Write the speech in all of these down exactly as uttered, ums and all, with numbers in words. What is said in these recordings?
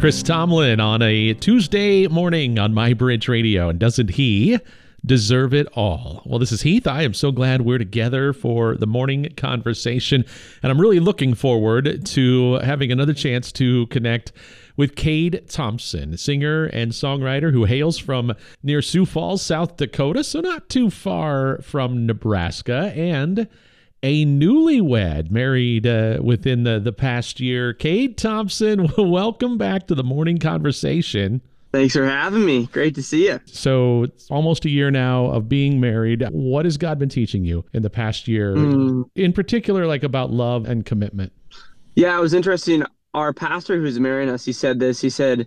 Chris Tomlin on a Tuesday morning on My Bridge Radio. And doesn't he deserve it all? Well, this is Heath. I am so glad we're together for the morning conversation. And I'm really looking forward to having another chance to connect with Cade Thompson, singer and songwriter who hails from near Sioux Falls, South Dakota, so not too far from Nebraska, and a newlywed, married uh, within the, the past year. Cade Thompson, welcome back to the morning conversation. Thanks for having me. Great to see you. So it's almost a year now of being married. What has God been teaching you in the past year, mm. in particular, like about love and commitment? Yeah, it was interesting. Our pastor who's marrying us, he said this. He said,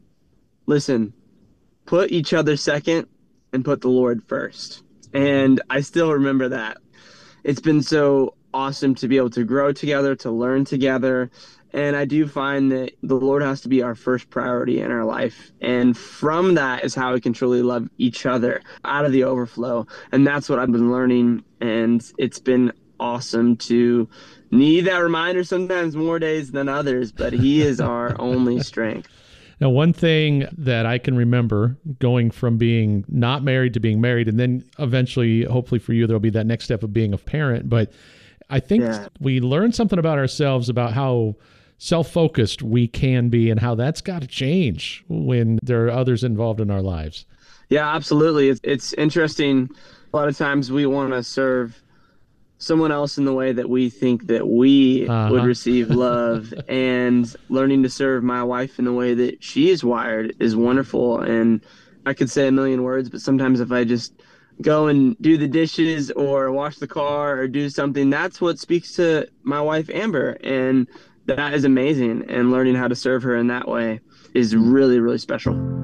listen, put each other second and put the Lord first. And I still remember that. It's been so awesome to be able to grow together, to learn together. And I do find that the Lord has to be our first priority in our life. And from that is how we can truly love each other out of the overflow. And that's what I've been learning. And it's been awesome to need that reminder sometimes more days than others. But he is our only strength. Now, one thing that I can remember going from being not married to being married, and then eventually, hopefully for you, there'll be that next step of being a parent. But I think yeah. we learned something about ourselves, about how self-focused we can be and how that's got to change when there are others involved in our lives. Yeah, absolutely. It's, it's interesting. A lot of times we want to serve someone else in the way that we think that we uh-huh. would receive love. And learning to serve my wife in the way that she is wired is wonderful. And I could say a million words, but sometimes if I just go and do the dishes or wash the car or do something, that's what speaks to my wife, Amber. And that is amazing. And learning how to serve her in that way is really, really special.